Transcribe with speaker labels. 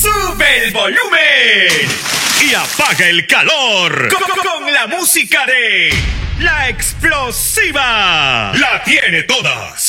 Speaker 1: Sube el volumen y apaga el calor con la música de La Explosiva. La tiene todas.